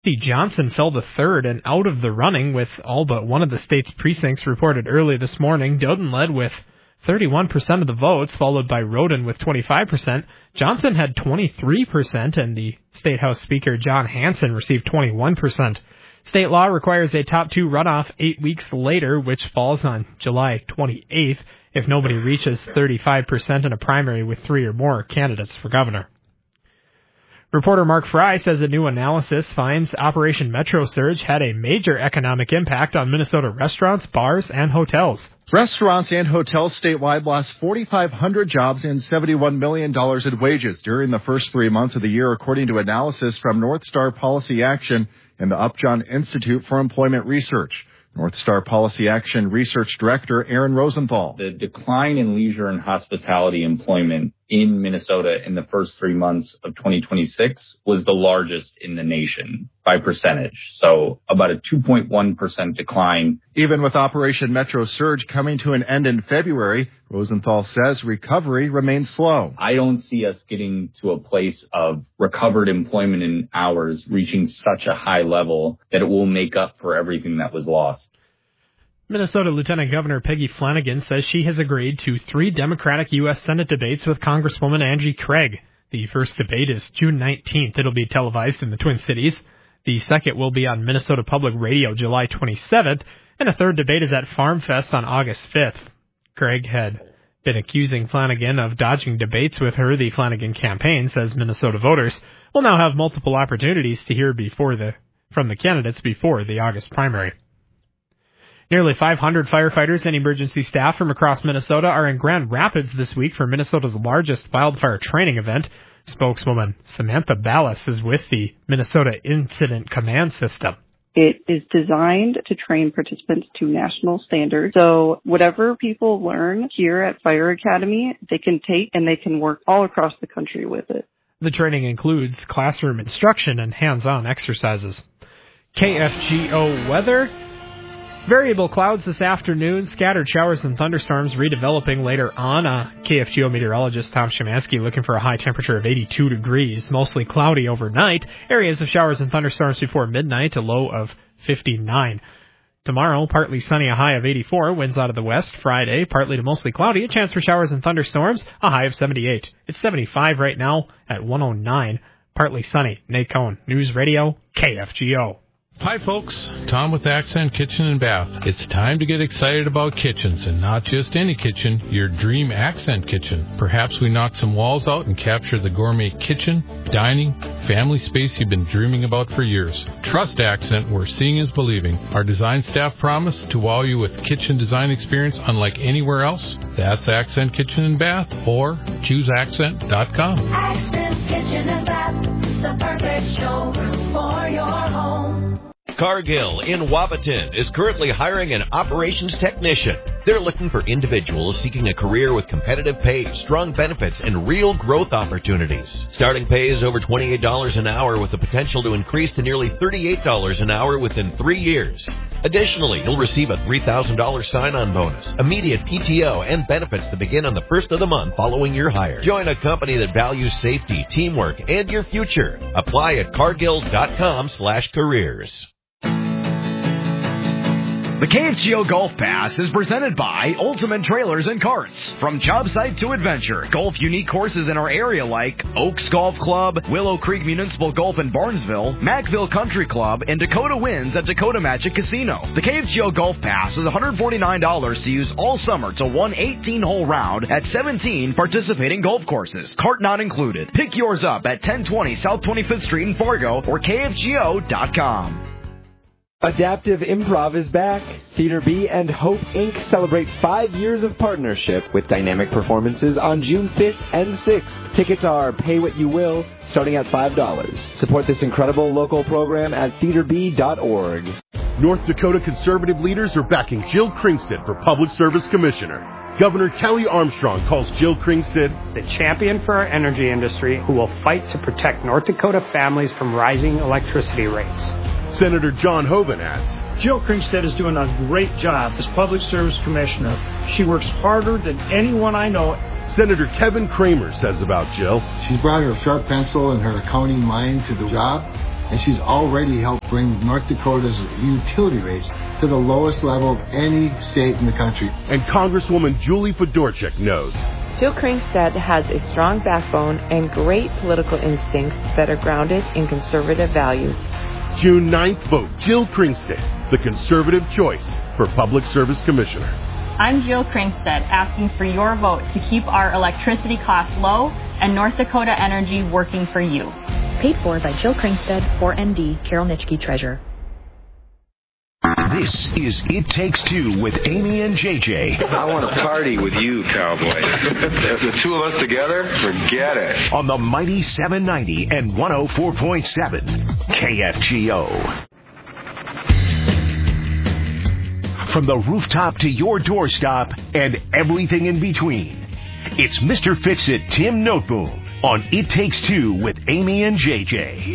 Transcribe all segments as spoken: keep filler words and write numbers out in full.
Johnson fell to third and out of the running with all but one of the state's precincts reported early this morning. Doden led with thirty-one percent of the votes, followed by Roden with twenty-five percent. Johnson had twenty-three percent, and the State House Speaker John Hanson received twenty-one percent. State law requires a top two runoff eight weeks later, which falls on July twenty-eighth, if nobody reaches thirty-five percent in a primary with three or more candidates for governor. Reporter Mark Fry says a new analysis finds Operation Metro Surge had a major economic impact on Minnesota restaurants, bars, and hotels. Restaurants and hotels statewide lost four thousand five hundred jobs and seventy-one million dollars in wages during the first three months of the year, according to analysis from North Star Policy Action and the Upjohn Institute for Employment Research. North Star Policy Action Research Director Aaron Rosenthal. The decline in leisure and hospitality employment in Minnesota in the first three months of twenty twenty-six was the largest in the nation by percentage. So about a two point one percent decline. Even with Operation Metro Surge coming to an end in February, Rosenthal says recovery remains slow. I don't see us getting to a place of recovered employment in hours reaching such a high level that it will make up for everything that was lost. Minnesota Lieutenant Governor Peggy Flanagan says she has agreed to three Democratic U S Senate debates with Congresswoman Angie Craig. The first debate is June nineteenth. It'll be televised in the Twin Cities. The second will be on Minnesota Public Radio July twenty-seventh, and a third debate is at Farm Fest on August fifth. Craig had been accusing Flanagan of dodging debates with her. The Flanagan campaign says Minnesota voters will now have multiple opportunities to hear before the from the candidates before the August primary. Nearly five hundred firefighters and emergency staff from across Minnesota are in Grand Rapids this week for Minnesota's largest wildfire training event. Spokeswoman Samantha Ballas is with the Minnesota Incident Command System. It is designed to train participants to national standards. So whatever people learn here at Fire Academy, they can take and they can work all across the country with it. The training includes classroom instruction and hands-on exercises. K F G O weather. Variable clouds this afternoon, scattered showers and thunderstorms redeveloping later on. Uh, K F G O meteorologist Tom Szymanski looking for a high temperature of eighty-two degrees, mostly cloudy overnight. Areas of showers and thunderstorms before midnight, a low of fifty-nine. Tomorrow, partly sunny, a high of eighty-four, winds out of the west. Friday, partly to mostly cloudy, a chance for showers and thunderstorms, a high of seventy-eight. It's seventy-five right now at one oh nine, partly sunny. Nate Cohn, News Radio, K F G O. Hi, folks. Tom with Accent Kitchen and Bath. It's time to get excited about kitchens, and not just any kitchen, your dream Accent kitchen. Perhaps we knock some walls out and capture the gourmet kitchen, dining, family space you've been dreaming about for years. Trust Accent, where seeing is believing. Our design staff promise to wow you with kitchen design experience unlike anywhere else. That's Accent Kitchen and Bath, or choose accent dot com. Accent Kitchen and Bath, the perfect showroom for your home. Cargill in Wapaton is currently hiring an operations technician. They're looking for individuals seeking a career with competitive pay, strong benefits, and real growth opportunities. Starting pay is over twenty-eight dollars an hour with the potential to increase to nearly thirty-eight dollars an hour within three years. Additionally, you'll receive a three thousand dollars sign-on bonus, immediate P T O, and benefits that begin on the first of the month following your hire. Join a company that values safety, teamwork, and your future. Apply at cargill dot com slash careers. The K F G O Golf Pass is presented by Ultimate Trailers and Carts. From job site to adventure, golf unique courses in our area like Oaks Golf Club, Willow Creek Municipal Golf in Barnesville, Mackville Country Club, and Dakota Winds at Dakota Magic Casino. The K F G O Golf Pass is one hundred forty-nine dollars to use all summer to one eighteen-hole round at seventeen participating golf courses. Cart not included. Pick yours up at ten twenty South twenty-fifth Street in Fargo or K F G O dot com. Adaptive Improv is back. Theater B and Hope Incorporated celebrate five years of partnership with dynamic performances on June fifth and sixth. Tickets are pay what you will, starting at five dollars. Support this incredible local program at theater b dot org. North Dakota conservative leaders are backing Jill Kringstad for Public Service Commissioner. Governor Kelly Armstrong calls Jill Kringstad the champion for our energy industry who will fight to protect North Dakota families from rising electricity rates. Senator John Hoeven adds, Jill Kringstad is doing a great job as Public Service Commissioner. She works harder than anyone I know. Senator Kevin Kramer says about Jill, she's brought her sharp pencil and her accounting mind to the job. and she's already helped bring North Dakota's utility rates to the lowest level of any state in the country. And Congresswoman Julie Fedorchak knows. Jill Kringstad has a strong backbone and great political instincts that are grounded in conservative values. June ninth, vote Jill Kringstad, the conservative choice for Public Service Commissioner. I'm Jill Kringstad, asking for your vote to keep our electricity costs low and North Dakota Energy working for you. Paid for by Jill Kringstad, four N D, Carol Nitschke, Treasurer. This is It Takes Two with Amy and J J. I want to party with you, cowboy. The two of us together, forget it. On the mighty seven ninety and one oh four point seven K F G O. From the rooftop to your doorstop and everything in between, it's Mister Fix-It Tim Noteboom on It Takes Two with Amy and J J.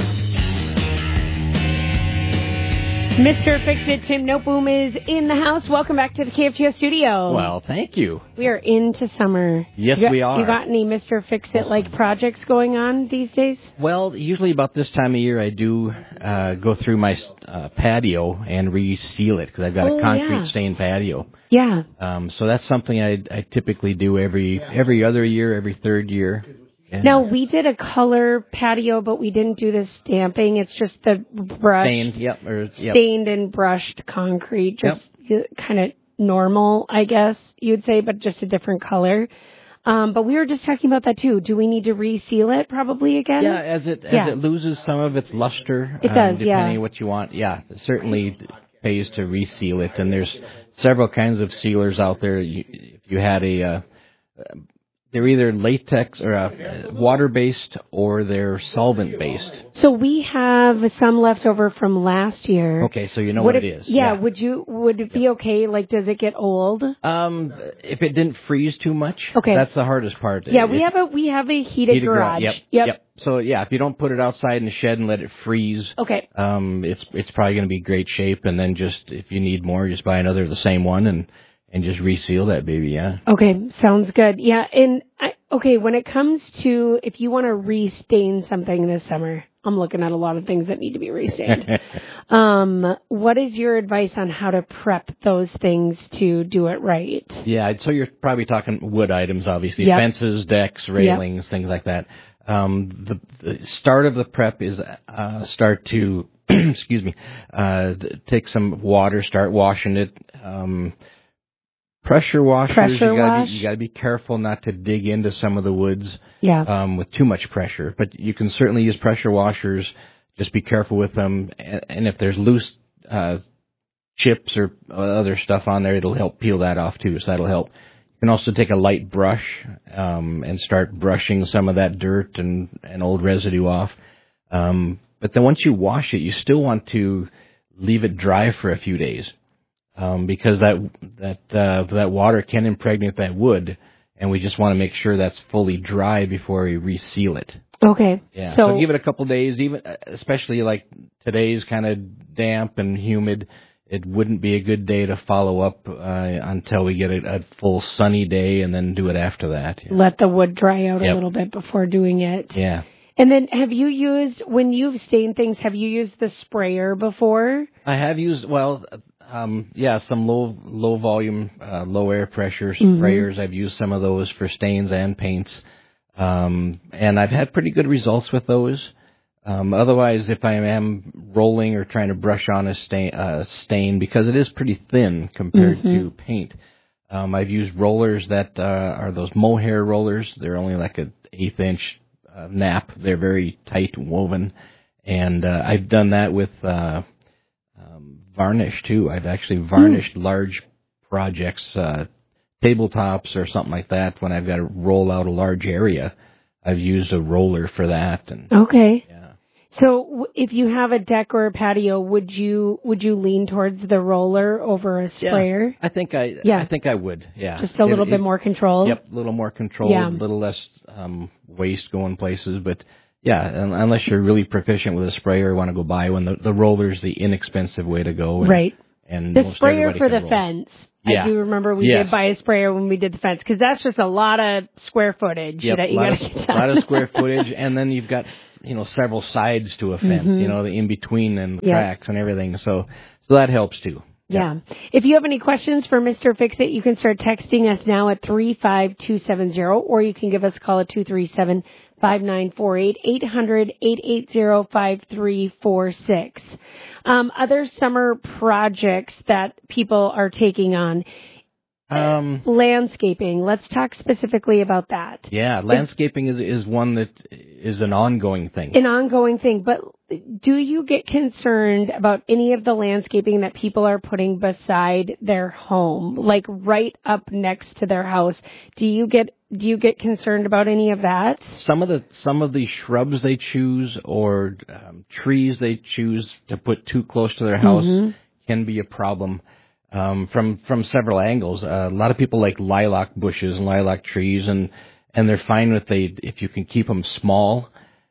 Mister Fix-It Tim Noteboom is in the house. Welcome back to the K F G O studio. Well, thank you. We are into summer. Yes, you got, we are. You got any Mister Fix-It-like projects going on these days? Well, usually about this time of year, I do uh, go through my uh, patio and reseal it because I've got oh, a concrete yeah. stained patio. Yeah. Um, so that's something I, I typically do every every other year, every third year. Yeah. No, we did a color patio, but we didn't do the stamping. It's just the brushed, stained, yep, or, yep. stained and brushed concrete, just yep. kind of normal, I guess you'd say, but just a different color. Um, but we were just talking about that too. Do we need to reseal it probably again? Yeah, as it as yeah. it loses some of its luster, it um, does, depending yeah. on what you want. Yeah, it certainly pays to reseal it, and there's several kinds of sealers out there. You, if you had a uh, they're either latex or uh, water-based or they're solvent-based. So we have some left over from last year. Okay, so you know would what it, it is. Yeah, yeah, would you? Would it be okay? Like, does it get old? Um, if it didn't freeze too much. Okay. That's the hardest part. Yeah, it, we have a we have a heated, heated garage. Yep, yep. Yep. So yeah, if you don't put it outside in the shed and let it freeze. Okay. Um, it's it's probably going to be great shape, and then just if you need more, just buy another of the same one and. And just reseal that baby, yeah. Okay, sounds good. Yeah, and I, okay, when it comes to if you want to restain something this summer, I'm looking at a lot of things that need to be restained. um, what is your advice on how to prep those things to do it right? Yeah, so you're probably talking wood items, obviously, yep. fences, decks, railings, yep. things like that. Um, the, the start of the prep is uh, start to, excuse me, uh, take some water, start washing it. Um, Pressure washers, pressure you gotta wash? be, you gotta be careful not to dig into some of the woods yeah. um, with too much pressure. But you can certainly use pressure washers. Just be careful with them. And, and if there's loose uh, chips or other stuff on there, it'll help peel that off too. So that'll help. You can also take a light brush um, and start brushing some of that dirt and, and old residue off. Um, but then once you wash it, you still want to leave it dry for a few days. Um, because that that uh, that water can impregnate that wood, and we just want to make sure that's fully dry before we reseal it. Okay. Yeah. So, so give it a couple days, even especially like today's kind of damp and humid. It wouldn't be a good day to follow up uh, until we get a, a full sunny day, and then do it after that. Yeah. Let the wood dry out yep. a little bit before doing it. Yeah. And then have you used, when you've stained things, have you used the sprayer before? I have used, well, um, yeah, some low low volume, uh, low air pressure sprayers. Mm-hmm. I've used some of those for stains and paints. Um, and I've had pretty good results with those. Um, otherwise, if I am rolling or trying to brush on a stain, uh, stain because it is pretty thin compared mm-hmm. to paint, um, I've used rollers that uh, are those mohair rollers. They're only like an eighth inch uh, nap. They're very tight woven, and uh, I've done that with uh, um, varnish too. I've actually varnished mm. large projects, uh, tabletops or something like that. When I've got to roll out a large area, I've used a roller for that. And okay. Yeah. So if you have a deck or a patio, would you would you lean towards the roller over a sprayer? Yeah, I think I yeah. I think I would. Yeah, just a little it, bit it, more control. Yep, a little more control, yeah. a little less um, waste going places. But yeah, unless you're really proficient with a sprayer, or want to go buy one, the, the roller's the inexpensive way to go. And, right. And the sprayer for the roll. fence. Yeah. I do remember we yes. did buy a sprayer when we did the fence, because that's just a lot of square footage yep, that you got to get get done. A lot of square footage, and then you've got you know, several sides to a fence, Mhm. you know, the in between and the Yeah. cracks and everything. So, so that helps too. Yeah. If you have any questions for Mister Fix-It, you can start texting us now at three five two seven zero, or you can give us a call at two three seven, five nine four eight, eight hundred, eight eight zero, five three four six. Um, other summer projects that people are taking on. Um, Landscaping. Let's talk specifically about that. Yeah, landscaping is is one that is an ongoing thing. An ongoing thing, but do you get concerned about any of the landscaping that people are putting beside their home, like right up next to their house? Do you get do you get concerned about any of that? Some of the some of the shrubs they choose or um, trees they choose to put too close to their house Mhm. can be a problem. Um, from from several angles. Uh, a lot of people like lilac bushes and lilac trees, and and they're fine with they if you can keep them small.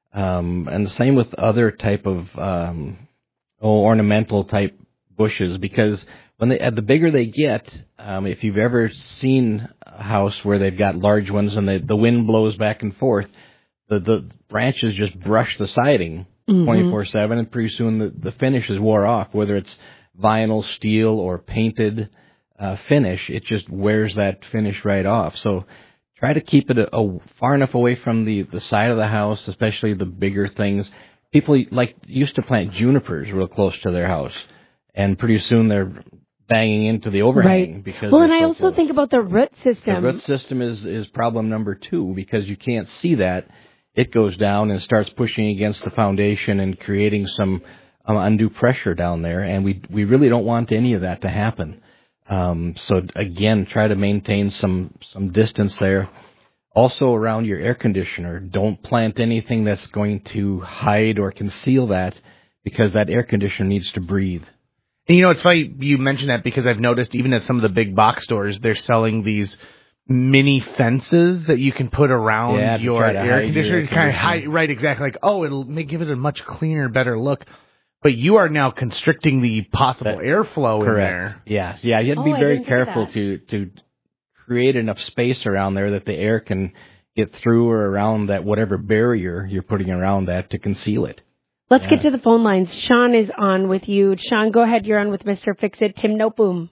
Um, and the same with other type of um, oh, ornamental type bushes, because when they uh, the bigger they get, um, if you've ever seen a house where they've got large ones and the the wind blows back and forth, the the branches just brush the siding twenty-four seven, and pretty soon the the finish is wore off, whether it's vinyl, steel, or painted uh, finish. It just wears that finish right off. So try to keep it a, a far enough away from the, the side of the house, especially the bigger things. People like used to plant junipers real close to their house, and pretty soon they're banging into the overhang. Right. Because Well, and they're I so also close. think about the root system. The root system is, is problem number two, because you can't see that. It goes down and starts pushing against the foundation and creating some Um, undue pressure down there, and we we really don't want any of that to happen. Um, so again, try to maintain some some distance there. Also around your air conditioner, don't plant anything that's going to hide or conceal that, because that air conditioner needs to breathe. And you know, it's funny you mention that, because I've noticed even at some of the big box stores, they're selling these mini fences that you can put around Yeah, to your try to air hide conditioner your to kind of conditioner. hide, right? Exactly. Like, oh, it'll make, give it a much cleaner, better look. But you are now constricting the possible airflow in there. Correct. Yes. Yeah. You have to Oh, be I very didn't think of careful that. to to create enough space around there that the air can get through or around that whatever barrier you're putting around that to conceal it. Let's Yeah. get to the phone lines. Sean is on with you. Sean, go ahead. You're on with Mister Fix-It. Tim Noteboom.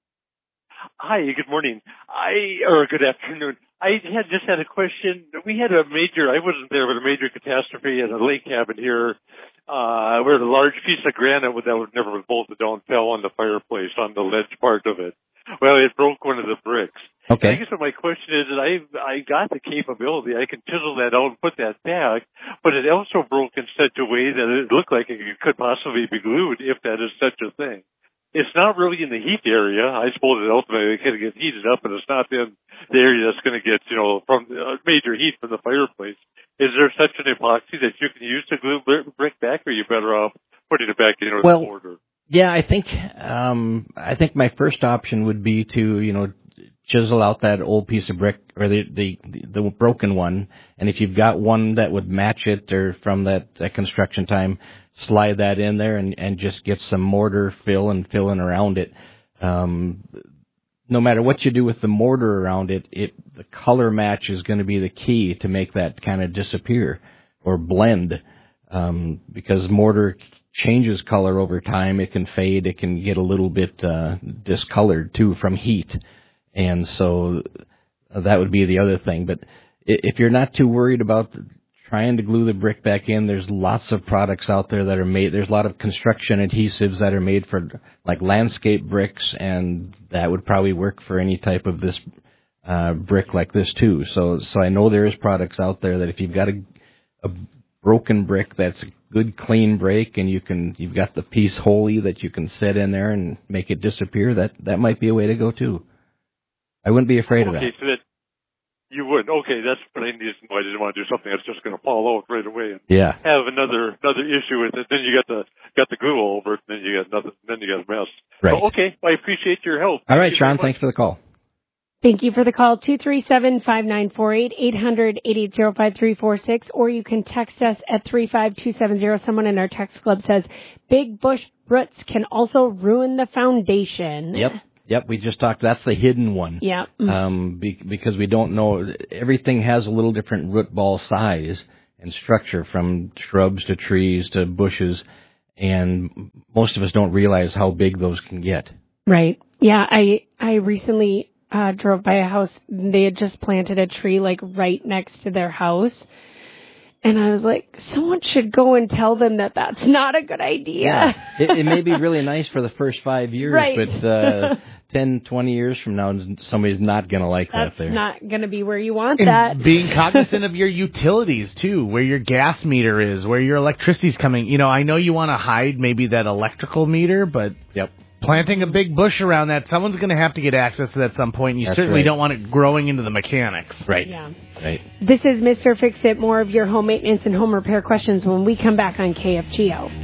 Hi, good morning. I or good afternoon. I had just had a question. We had a major, I wasn't there, but a major catastrophe at a lake cabin here, uh, where a large piece of granite that would never have bolted down fell on the fireplace, on the ledge part of it. Well, it broke one of the bricks. Okay. I guess what my question is that I I got the capability. I can chisel that out and put that back, but it also broke in such a way that it looked like it could possibly be glued, if that is such a thing. It's not really in the heat area. I suppose it ultimately can get heated up, and it's not in the area that's going to get, you know, from uh, major heat from the fireplace. Is there such an epoxy that you can use to glue br- brick back, or are you better off putting it back in Well, the border? Yeah, I think um, I think my first option would be to you know chisel out that old piece of brick or the the, the broken one, and if you've got one that would match it or from that, that construction time, slide that in there and, and just get some mortar fill and fill in around it. Um, no matter what you do with the mortar around it, it the color match is going to be the key to make that kind of disappear or blend, um, because mortar changes color over time. It can fade. It can get a little bit uh, discolored too from heat, and so that would be the other thing. But if you're not too worried about trying to glue the brick back in, there's lots of products out there that are made. There's a lot of construction adhesives that are made for like landscape bricks, and that would probably work for any type of this uh, brick like this too. So, so I know there is products out there that if you've got a, a broken brick that's a good clean break, and you can you've got the piece wholly that you can set in there and make it disappear, that that might be a way to go too. I wouldn't be afraid Okay, of that. so that you would. Okay, that's what I needed. I didn't want to do something that's just going to fall out right away and Yeah. have another another issue with it. Then you got the got the glue all over it, and then you got nothing. Then you got a mess. Right. So, okay, I appreciate your help. All right, Thank you very Sean, much. thanks for the call. Thank you for the call, two three seven, five nine four eight, eight hundred, eight eight zero, five three four six, or you can text us at three five two seven zero. Someone in our text club says, big bush roots can also ruin the foundation. Yep. Yep, we just talked. That's the hidden one. Yeah. Um, be, because we don't know. Everything has a little different root ball size, and structure from shrubs to trees to bushes, and most of us don't realize how big those can get. Right. Yeah, I I recently uh, drove by a house. They had just planted a tree like right next to their house. And I was like, someone should go and tell them that that's not a good idea. Yeah, it, it may be really nice for the first five years, right. but uh, ten, twenty years from now, somebody's not going to like that's that there. That's not going to be where you want and that. Being cognizant of your utilities, too, where your gas meter is, where your electricity's coming. You know, I know you want to hide maybe that electrical meter, but yep. planting a big bush around that, someone's going to have to get access to that at some point, and you That's certainly right. don't want it growing into the mechanics. Right. Yeah. Right. This is Mister Fix-It. More of your home maintenance and home repair questions when we come back on K F G O.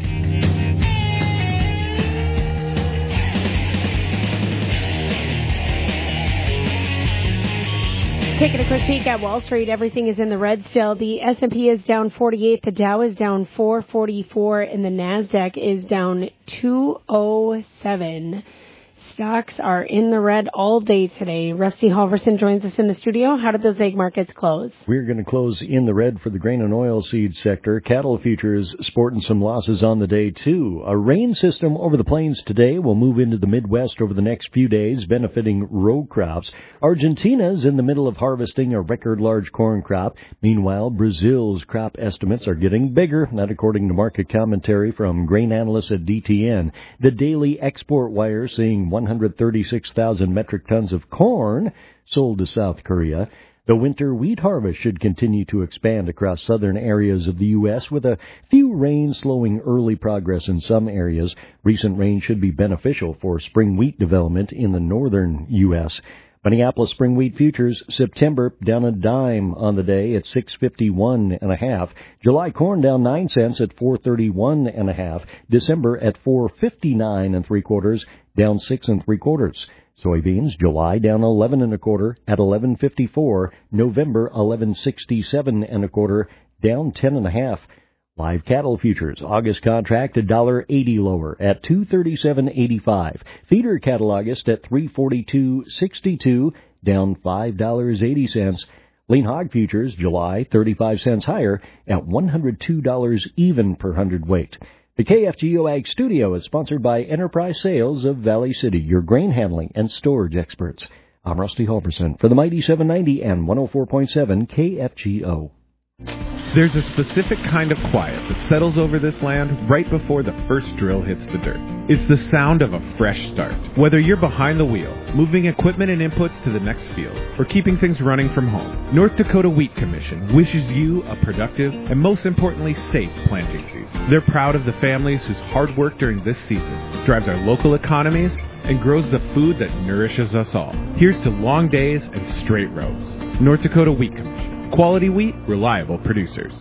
Taking a quick peek at Wall Street, everything is in the red still. The S and P is down forty-eight, the Dow is down four forty-four, and the NASDAQ is down two oh seven. Stocks are in the red all day today. Rusty Halverson joins us in the studio. How did those egg markets close? We're going to close in the red for the grain and oilseed sector. Cattle futures sporting some losses on the day, too. A rain system over the plains today will move into the Midwest over the next few days, benefiting row crops. Argentina's in the middle of harvesting a record-large corn crop. Meanwhile, Brazil's crop estimates are getting bigger, that according to market commentary from grain analysts at D T N. The daily export wire seeing one hundred thirty-six thousand metric tons of corn sold to South Korea. The winter wheat harvest should continue to expand across southern areas of the U S, with a few rains slowing early progress in some areas. Recent rain should be beneficial for spring wheat development in the northern U S. Minneapolis spring wheat futures, September down a dime on the day at six fifty-one and a half. July corn down nine cents at four thirty-one and a half. December at four fifty-nine and three quarters, down six and three quarters. Soybeans, July down eleven and a quarter at eleven fifty-four. November eleven sixty-seven and a quarter, down ten and a half. Live cattle futures, August contract a dollar eighty lower at two thirty-seven eighty-five. Feeder cattle August at three forty-two sixty-two, down five dollars and eighty cents. Lean hog futures, July thirty-five cents higher at one hundred two dollars even per hundredweight. The K F G O Ag Studio is sponsored by Enterprise Sales of Valley City, your grain handling and storage experts. I'm Rusty Halverson for the Mighty seven ninety and one oh four point seven K F G O. There's a specific kind of quiet that settles over this land right before the first drill hits the dirt. It's the sound of a fresh start. Whether you're behind the wheel, moving equipment and inputs to the next field, or keeping things running from home, North Dakota Wheat Commission wishes you a productive and, most importantly, safe planting season. They're proud of the families whose hard work during this season drives our local economies and grows the food that nourishes us all. Here's to long days and straight rows. North Dakota Wheat Commission. Quality wheat, reliable producers.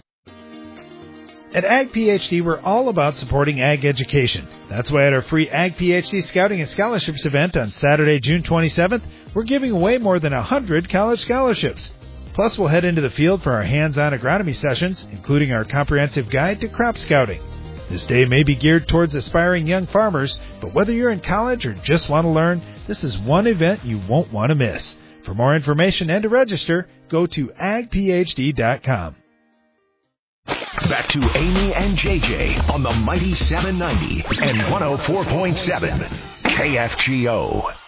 At Ag PhD, we're all about supporting ag education. That's why at our free Ag PhD Scouting and Scholarships event on Saturday, June twenty-seventh, we're giving away more than one hundred college scholarships. Plus, we'll head into the field for our hands-on agronomy sessions, including our comprehensive guide to crop scouting. This day may be geared towards aspiring young farmers, but whether you're in college or just want to learn, this is one event you won't want to miss. For more information and to register, go to ag p h d dot com. Back to Amy and J J on the Mighty seven ninety and one oh four point seven K F G O.